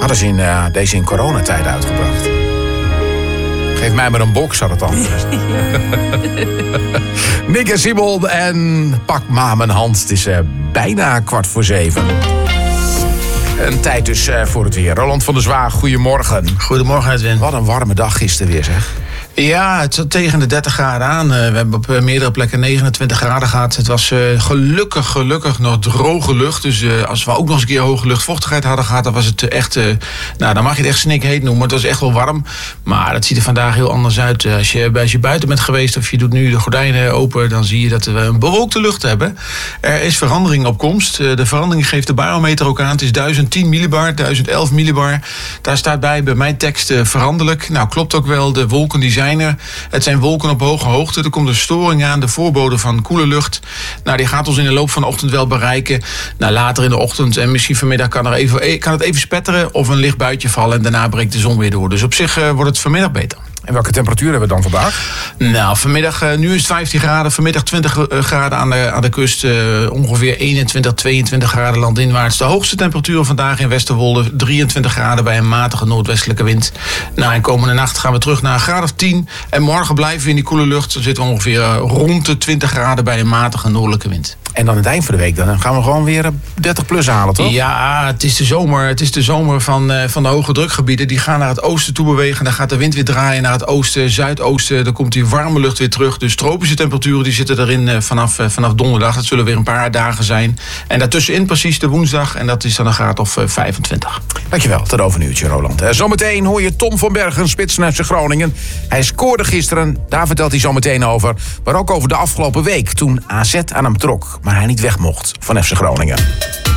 Hadden ze deze in coronatijd uitgebracht. Geef mij maar een box, had het anders. Nick en Simon en pak maar mijn hand. Het is bijna 6:15. Een tijd dus voor het weer. Roland van der Zwaag, goedemorgen. Goedemorgen, Edwin. Wat een warme dag gisteren weer, zeg. Ja, het zat tegen de 30 graden aan. We hebben op meerdere plekken 29 graden gehad. Het was gelukkig nog droge lucht. Dus als we ook nog eens een keer hoge luchtvochtigheid hadden gehad, dan was het echt, dan mag je het echt snikheet noemen. Het was echt wel warm. Maar het ziet er vandaag heel anders uit. Als je buiten bent geweest of je doet nu de gordijnen open, dan zie je dat we een bewolkte lucht hebben. Er is verandering op komst. De verandering geeft de barometer ook aan. Het is 1010 millibar, 1011 millibar. Daar staat bij mijn tekst veranderlijk. Nou, klopt ook wel. De wolken die zijn er. Het zijn wolken op hoge hoogte. Er komt een storing aan, de voorbode van koele lucht. Nou, die gaat ons in de loop van de ochtend wel bereiken. Nou, later in de ochtend en misschien vanmiddag kan het even spetteren of een licht buitje vallen en daarna breekt de zon weer door. Dus op zich wordt het vanmiddag beter. En welke temperatuur hebben we dan vandaag? Nou, vanmiddag, nu is het 15 graden. Vanmiddag 20 graden aan de kust. Ongeveer 21, 22 graden landinwaarts. De hoogste temperatuur vandaag in Westerwolde. 23 graden bij een matige noordwestelijke wind. Nou, en komende nacht gaan we terug naar een graad of 10. En morgen blijven we in die koele lucht. Dan zitten we ongeveer rond de 20 graden bij een matige noordelijke wind. En dan het eind van de week, dan gaan we gewoon weer 30 plus halen, toch? Ja, het is de zomer. Het is de zomer van de hoge drukgebieden. Die gaan naar het oosten toe bewegen. Dan gaat de wind weer draaien naar het oosten, zuidoosten. Dan komt die warme lucht weer terug. Dus tropische temperaturen die zitten erin vanaf donderdag. Dat zullen weer een paar dagen zijn. En daartussenin precies de woensdag. En dat is dan een graad of 25. Dankjewel, tot over een uurtje, Roland. Zometeen hoor je Tom van Bergen, spits van FC Groningen. Hij scoorde gisteren, daar vertelt hij zo meteen over. Maar ook over de afgelopen week, toen AZ aan hem trok. Maar hij niet weg mocht van FC Groningen.